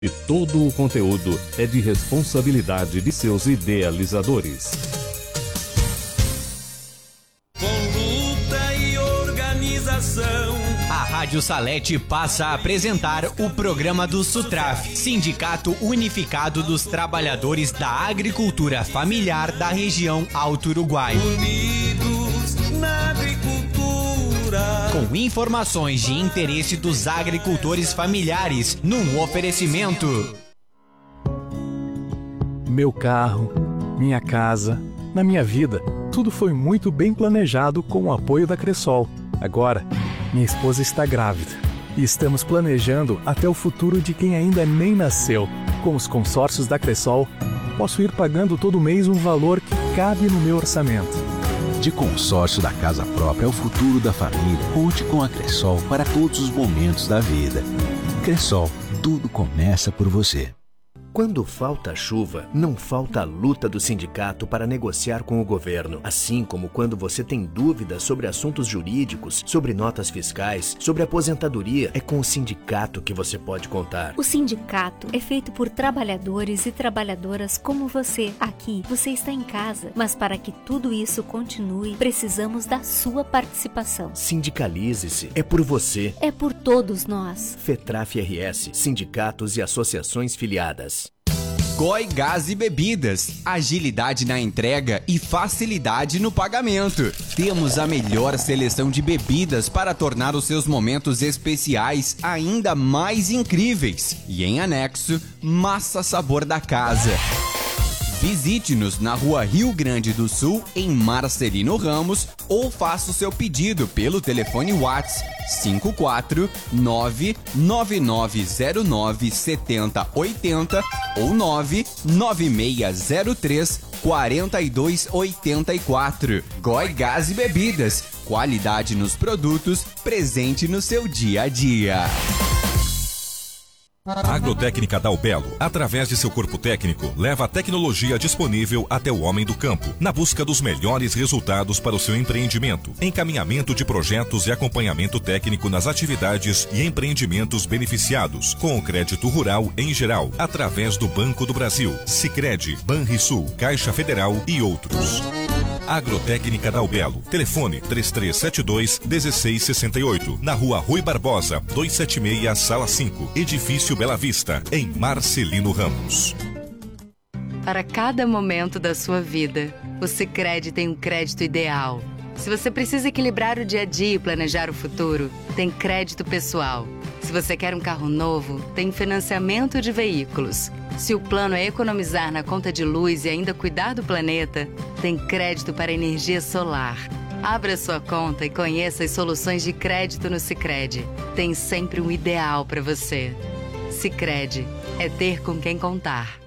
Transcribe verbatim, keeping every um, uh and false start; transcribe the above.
E todo o conteúdo é de responsabilidade de seus idealizadores. Com luta e organização, a Rádio Salete passa a apresentar o programa do SUTRAF, Sindicato Unificado dos Trabalhadores da Agricultura Familiar da região Alto Uruguai. Unidos na agricultura. Com informações de interesse dos agricultores familiares, num oferecimento. Meu carro, minha casa, na minha vida, tudo foi muito bem planejado com o apoio da Cressol. Agora, minha esposa está grávida e estamos planejando até o futuro de quem ainda nem nasceu. Com os consórcios da Cressol, posso ir pagando todo mês um valor que cabe no meu orçamento. De consórcio da casa própria ao futuro da família, conte com a Cressol para todos os momentos da vida. Cressol, tudo começa por você. Quando falta chuva, não falta a luta do sindicato para negociar com o governo. Assim como quando você tem dúvidas sobre assuntos jurídicos, sobre notas fiscais, sobre aposentadoria, é com o sindicato que você pode contar. O sindicato é feito por trabalhadores e trabalhadoras como você. Aqui, você está em casa, mas para que tudo isso continue, precisamos da sua participação. Sindicalize-se. É por você. É por todos nós. FETRAF R S, sindicatos e associações filiadas. Goi Gás e Bebidas, agilidade na entrega e facilidade no pagamento. Temos a melhor seleção de bebidas para tornar os seus momentos especiais ainda mais incríveis. E em anexo, massa sabor da casa. Visite-nos na Rua Rio Grande do Sul, em Marcelino Ramos, ou faça o seu pedido pelo telefone WhatsApp cinco quatro nove nove nove zero nove sete zero oito zero ou nove nove seis zero três quatro dois oito quatro. Goi Gás e Bebidas, qualidade nos produtos, presente no seu dia a dia. Agrotécnica Dalbelo, através de seu corpo técnico, leva a tecnologia disponível até o homem do campo, na busca dos melhores resultados para o seu empreendimento, encaminhamento de projetos e acompanhamento técnico nas atividades e empreendimentos beneficiados, com o crédito rural em geral, através do Banco do Brasil, Sicredi, Banrisul, Caixa Federal e outros. Agrotécnica Dalbelo. Telefone três três sete dois um seis seis oito. Na Rua Rui Barbosa, duzentos e setenta e seis, Sala cinco. Edifício Bela Vista, em Marcelino Ramos. Para cada momento da sua vida, o Sicredi tem um crédito ideal. Se você precisa equilibrar o dia a dia e planejar o futuro, tem crédito pessoal. Se você quer um carro novo, tem financiamento de veículos. Se o plano é economizar na conta de luz e ainda cuidar do planeta, tem crédito para energia solar. Abra sua conta e conheça as soluções de crédito no Sicredi. Tem sempre um ideal para você. Sicredi é ter com quem contar.